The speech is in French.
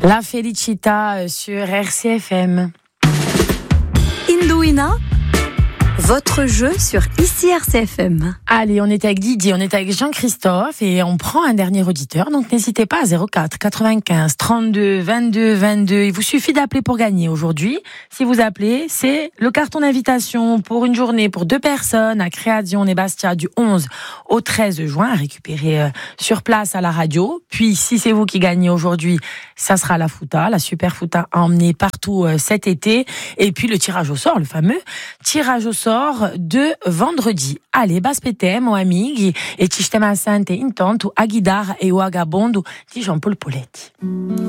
La Felicita sur RCFM. Indouina, votre jeu sur ici RCFM. Allez, on est avec Didier, on est avec Jean-Christophe et on prend un dernier auditeur. Donc n'hésitez pas à 04 95 32 22 22. Il vous suffit d'appeler pour gagner aujourd'hui. Si vous appelez, c'est le carton d'invitation pour une journée pour 2 personnes à Création et Bastia du 11 au 13 juin à récupérer sur place à la radio. Puis si c'est vous qui gagnez aujourd'hui, ça sera la Fouta, la super Fouta à emmener partout cet été. Et puis le tirage au sort, le fameux tirage au sort de vendredi. Allez, baspetem, o amighi, e ci stiamo assente intanto a guidare e o agabondo di Jean-Paul Poletti.